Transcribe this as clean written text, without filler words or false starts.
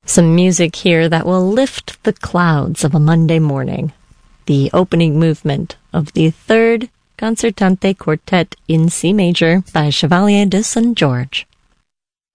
Some music here that will lift the clouds of a Monday morning. The opening movement of the Third Concertante Quartet in C major by Chevalier de St. George.